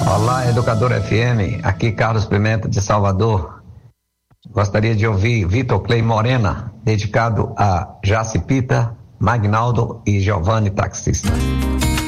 Olá, Educador FM, aqui Carlos Pimenta de Salvador. Gostaria de ouvir Vitor Clay Morena, dedicado a Jaci Pita, Magnaldo e Giovanni Taxista.